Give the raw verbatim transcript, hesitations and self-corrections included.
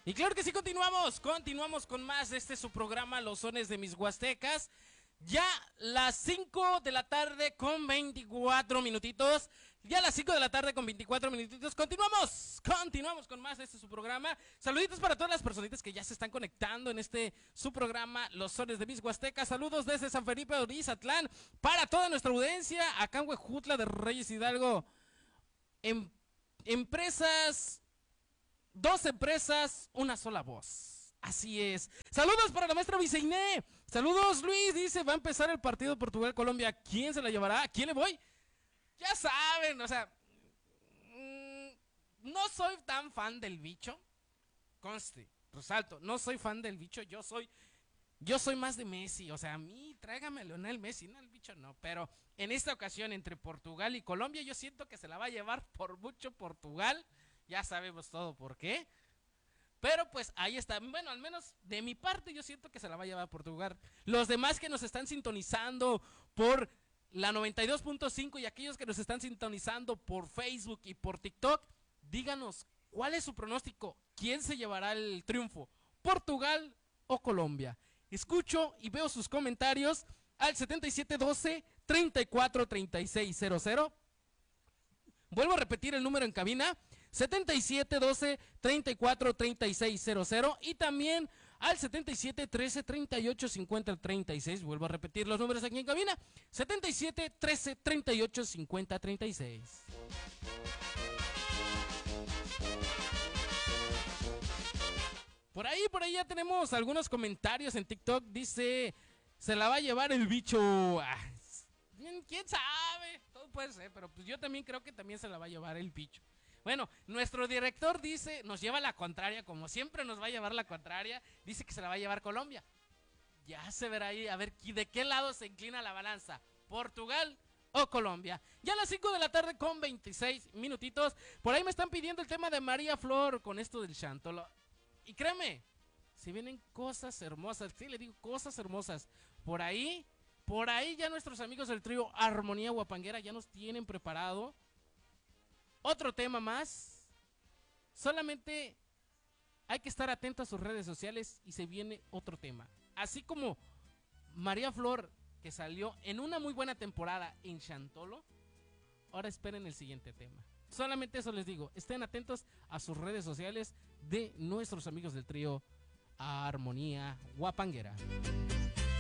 Y claro que sí, continuamos, continuamos con más de este su programa Los Sones de mis Huastecas. Ya las cinco de la tarde con veinticuatro minutitos. Ya las cinco de la tarde con veinticuatro minutitos. Continuamos, continuamos con más de este su programa. Saluditos para todas las personitas que ya se están conectando en este su programa Los Sones de mis Huastecas. Saludos desde San Felipe de Orizatlán para toda nuestra audiencia. Acá en Huejutla de Reyes Hidalgo. Em, empresas... Dos empresas, una sola voz. Así es. Saludos para la maestra Viceiné. Saludos, Luis. Dice, va a empezar el partido Portugal-Colombia. ¿Quién se la llevará? ¿A quién le voy? Ya saben, o sea, mmm, no soy tan fan del bicho. Conste, resalto, no soy fan del bicho. Yo soy, yo soy más de Messi. O sea, a mí, tráigame a Lionel Messi, no el bicho no. Pero en esta ocasión, entre Portugal y Colombia, yo siento que se la va a llevar por mucho Portugal. Ya sabemos todo por qué. Pero pues ahí está. Bueno, al menos de mi parte yo siento que se la va a llevar a Portugal. Los demás que nos están sintonizando por la noventa y dos punto cinco y aquellos que nos están sintonizando por Facebook y por TikTok, díganos cuál es su pronóstico. ¿Quién se llevará el triunfo? ¿Portugal o Colombia? Escucho y veo sus comentarios al setenta y siete doce treinta y cuatro treinta y seis cero cero. Vuelvo a repetir el número en cabina. setenta y siete doce treinta y cuatro treinta y seis cero cero y también al setenta y siete trece treinta y ocho cincuenta treinta y seis. Vuelvo a repetir los números aquí en cabina. setenta y siete trece treinta y ocho cincuenta treinta y seis. Por ahí, por ahí ya tenemos algunos comentarios en TikTok. Dice, se la va a llevar el bicho. Ah, ¿quién sabe? Todo puede ser, pero pues yo también creo que también se la va a llevar el bicho. Bueno, nuestro director dice, nos lleva la contraria, como siempre nos va a llevar la contraria, dice que se la va a llevar Colombia. Ya se verá ahí, a ver de qué lado se inclina la balanza, Portugal o Colombia. Ya a las cinco de la tarde con veintiséis minutitos, por ahí me están pidiendo el tema de María Flor con esto del Chantolo. Y créeme, si vienen cosas hermosas, sí le digo cosas hermosas, por ahí, por ahí ya nuestros amigos del trío Armonía Huapanguera ya nos tienen preparado otro tema más. Solamente hay que estar atento a sus redes sociales y se viene otro tema. Así como María Flor, que salió en una muy buena temporada en Chantolo, ahora esperen el siguiente tema. Solamente eso les digo, estén atentos a sus redes sociales de nuestros amigos del trío Armonía Huapanguera.